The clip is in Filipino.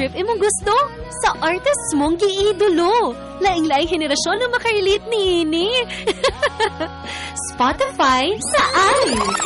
trip imong gusto? Sa artist mong giidolo. Laing-laing henerasyon na makarelate ni ini. Spotify sa Ali.